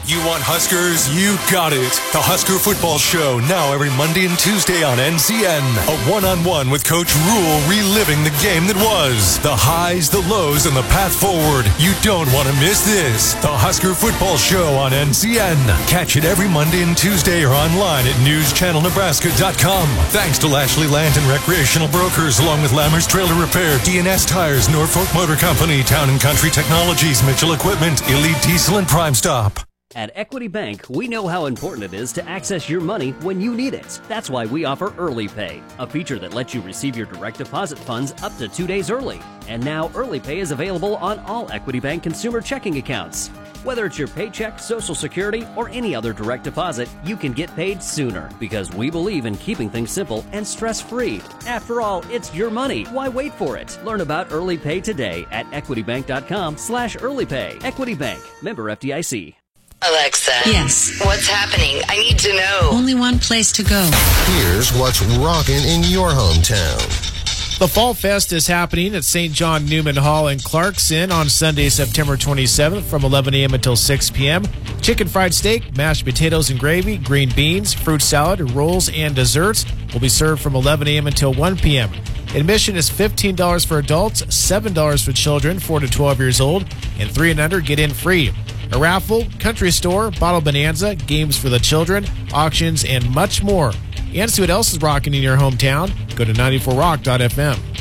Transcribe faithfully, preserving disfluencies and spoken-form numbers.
You want Huskers? You got it. The Husker Football Show, now every Monday and Tuesday on N C N. A one-on-one with Coach Rule, reliving the game that was. The highs, the lows, and the path forward. You don't want to miss this. The Husker Football Show on N C N. Catch it every Monday and Tuesday or online at news channel nebraska dot com. Thanks to Lashley Land and Recreational Brokers, along with Lammers Trailer Repair, D and S Tires, Norfolk Motor Company, Town and Country Technologies, Mitchell Equipment, Elite Diesel, and Prime Stop. At Equity Bank, we know how important it is to access your money when you need it. That's why we offer Early Pay, a feature that lets you receive your direct deposit funds up to two days early. And now Early Pay is available on all Equity Bank consumer checking accounts. Whether it's your paycheck, Social Security, or any other direct deposit, you can get paid sooner because we believe in keeping things simple and stress-free. After all, it's your money. Why wait for it? Learn about Early Pay today at equity bank dot com slash early pay. Equity Bank, member F D I C. Alexa. Yes. What's happening? I need to know. Only one place to go. Here's what's rocking in your hometown. The Fall Fest is happening at Saint John Newman Hall in Clarkson on Sunday, September twenty-seventh from eleven a.m. until six p.m. Chicken fried steak, mashed potatoes and gravy, green beans, fruit salad, rolls, and desserts will be served from eleven a.m. until one p.m. Admission is fifteen dollars for adults, seven dollars for children four to twelve years old, and three and under get in free. A raffle, country store, bottle bonanza, games for the children, auctions, and much more. And see what else is rocking in your hometown. Go to ninety-four rock dot f m.